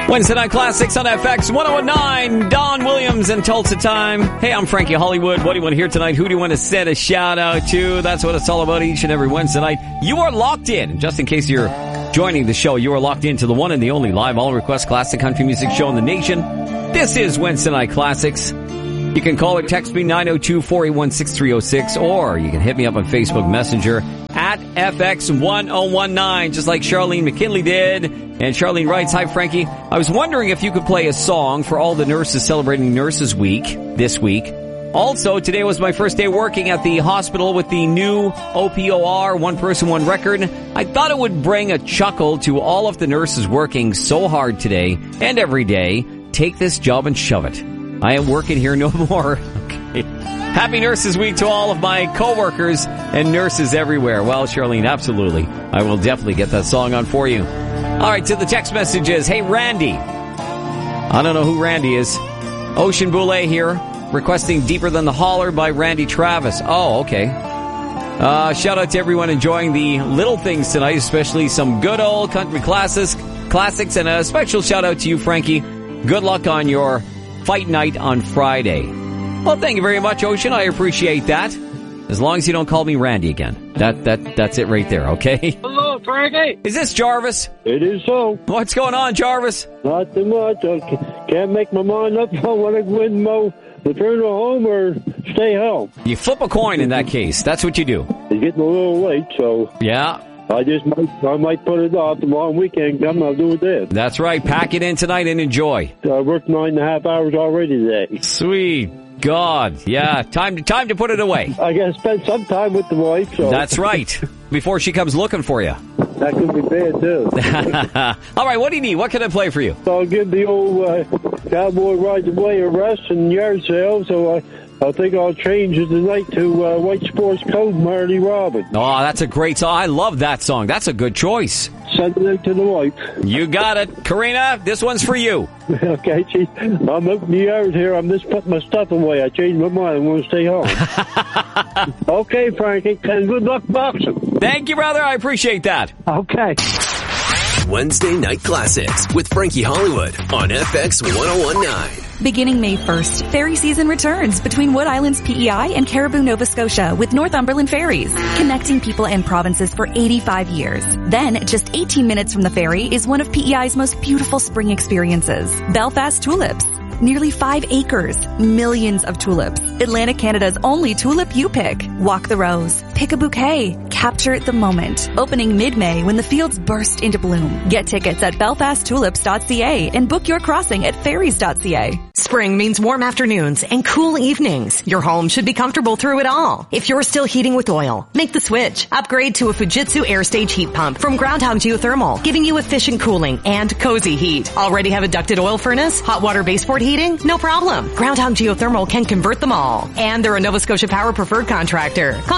Wednesday Night Classics on FX 1019. Don Williams and Tulsa Time. Hey, I'm Frankie Hollywood. What do you want to hear tonight? Who do you want to send a shout out to? That's what it's all about each and every Wednesday night. You are locked in. Just in case you're joining the show, you are locked into the one and the only live all-request classic country music show in the nation. This is Wednesday Night Classics. You can call or text me 902-481-6306, or you can hit me up on Facebook Messenger at FX1019, just like Charlene McKinley did. And Charlene writes, "Hi, Frankie. I was wondering if you could play a song for all the nurses celebrating Nurses Week this week. Also, today was my first day working at the hospital with the new OPOR, One Person, One Record. I thought it would bring a chuckle to all of the nurses working so hard today and every day. Take this job and shove it. I am working here no more." Okay. Happy Nurses Week to all of my coworkers and nurses everywhere. Well, Charlene, absolutely. I will definitely get that song on for you. All right, to the text messages. Hey, Randy. I don't know who Randy is. Ocean Boulay here, requesting Deeper Than the Holler by Randy Travis. Oh, okay. Shout out to everyone enjoying the little things tonight, especially some good old country classics, and a special shout out to you, Frankie. Good luck on your fight night on Friday. Well, thank you very much, Ocean. I appreciate that. As long as you don't call me Randy again. That's it right there, okay? Hello, Frankie. Is this Jarvis? It is so. What's going on, Jarvis? Not too much. I can't make my mind up on what I win the funeral home or stay home. You flip a coin in that case. That's what you do. It's getting a little late, so... Yeah. I might put it off. The long weekend come, I'll do it then. That's right. Pack it in tonight and enjoy. I worked 9.5 hours already today. Sweet God. Yeah, time to put it away. I got to spend some time with the wife, so... That's right. Before she comes looking for you. That could be bad, too. All right, what do you need? What can I play for you? So I'll give the old Cowboy Rides Away a rest and yard sale, so I think I'll change it tonight to White Sports Code, Marty Robbins. Oh, that's a great song. I love that song. That's a good choice. Send it to the wife. You got it. Karina, this one's for you. Okay, geez. I'm out in the yard here. I'm just putting my stuff away. I changed my mind. I'm going to stay home. Okay, Frankie, and good luck boxing. Thank you, brother. I appreciate that. Okay. Wednesday Night Classics with Frankie Hollywood on FX 1019. Beginning May 1st, ferry season returns between Wood Islands PEI and Caribou, Nova Scotia with Northumberland Ferries, connecting people and provinces for 85 years. Then, just 18 minutes from the ferry is one of PEI's most beautiful spring experiences, Belfast Tulips. Nearly 5 acres, millions of tulips. Atlantic Canada's only tulip you pick. Walk the rows, pick a bouquet, capture the moment. Opening mid-May when the fields burst into bloom. Get tickets at belfasttulips.ca and book your crossing at ferries.ca. Spring means warm afternoons and cool evenings. Your home should be comfortable through it all. If you're still heating with oil, make the switch. Upgrade to a Fujitsu Airstage heat pump from Groundhog Geothermal, giving you efficient cooling and cozy heat. Already have a ducted oil furnace, hot water baseboard heating? No problem. Groundhog Geothermal can convert them all. And they're a Nova Scotia Power preferred contractor. Call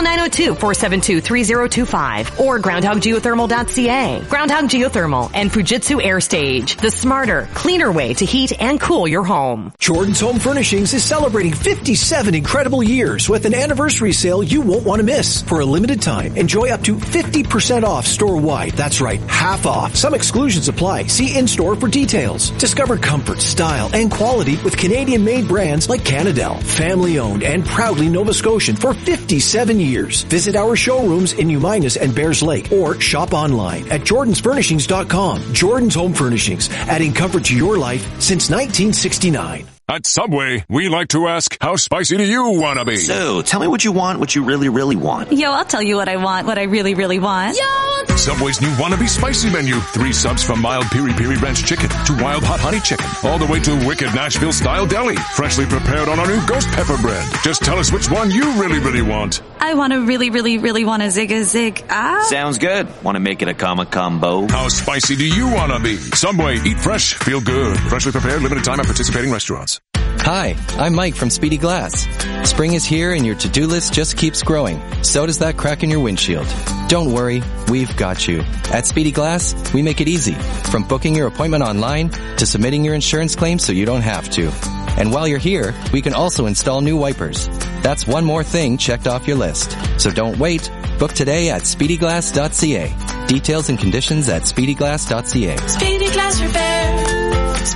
902-472-3025 or groundhoggeothermal.ca. Groundhog Geothermal and Fujitsu Airstage, the smarter, cleaner way to heat and cool your home. Jordan's Home Furnishings is celebrating 57 incredible years with an anniversary sale you won't want to miss. For a limited time, enjoy up to 50% off store-wide. That's right, half off. Some exclusions apply. See in-store for details. Discover comfort, style, and quality with Canadian-made brands like Canadel. Family-owned and proudly Nova Scotian for 57 years. Visit our showrooms in Uminas and Bears Lake or shop online at jordansfurnishings.com. Jordan's Home Furnishings, adding comfort to your life since 1969. At Subway, we like to ask, how spicy do you want to be? So, tell me what you want, what you really, really want. Yo, I'll tell you what I want, what I really, really want. Yo! Subway's new Wannabe Spicy menu. 3 subs from mild piri-piri ranch chicken to wild hot honey chicken. All the way to wicked Nashville-style deli. Freshly prepared on our new ghost pepper bread. Just tell us which one you really, really want. I want to really, really, really want a zig. Sounds good. Want to make it a combo? How spicy do you want to be? Subway, eat fresh, feel good. Freshly prepared, limited time at participating restaurants. Hi, I'm Mike from Speedy Glass. Spring is here and your to-do list just keeps growing. So does that crack in your windshield. Don't worry, we've got you. At Speedy Glass, we make it easy. From booking your appointment online to submitting your insurance claim so you don't have to. And while you're here, we can also install new wipers. That's one more thing checked off your list. So don't wait. Book today at speedyglass.ca. Details and conditions at speedyglass.ca. Speedy Glass Repair.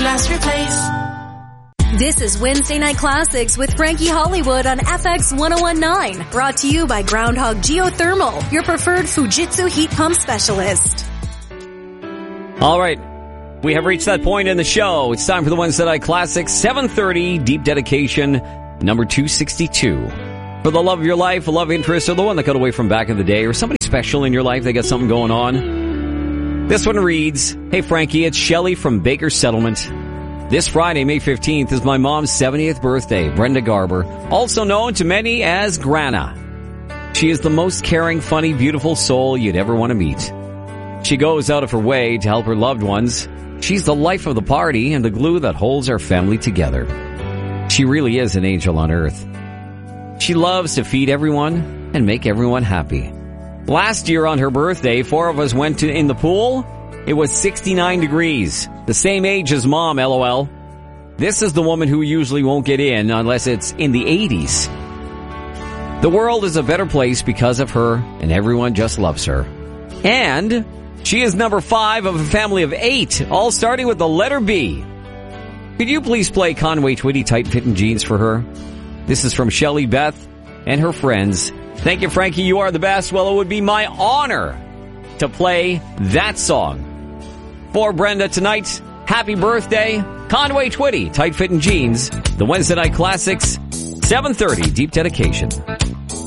glass replace. This is Wednesday Night Classics with Frankie Hollywood on FX 1019. Brought to you by Groundhog Geothermal, your preferred Fujitsu heat pump specialist. All right. We have reached that point in the show. It's time for the Wednesday Night Classics, 7:30, Deep Dedication, number 262. For the love of your life, a love interest, or the one that got away from back in the day, or somebody special in your life, they got something going on. This one reads, Hey Frankie, it's Shelley from Baker Settlement. This Friday, May 15th, is my mom's 70th birthday, Brenda Garber, also known to many as Grana. She is the most caring, funny, beautiful soul you'd ever want to meet. She goes out of her way to help her loved ones. She's the life of the party and the glue that holds our family together. She really is an angel on earth. She loves to feed everyone and make everyone happy. Last year on her birthday, 4 of us went in the pool. It was 69 degrees. The same age as Mom, LOL. This is the woman who usually won't get in unless it's in the 80s. The world is a better place because of her, and everyone just loves her. And she is number 5 of a family of 8, all starting with the letter B. Could you please play Conway Twitty tight-fitting jeans for her? This is from Shelley Beth and her friends. Thank you, Frankie. You are the best. Well, it would be my honor to play that song. For Brenda tonight, happy birthday, Conway Twitty, tight-fitting jeans, the Wednesday Night Classics, 7:30, Deep Dedication.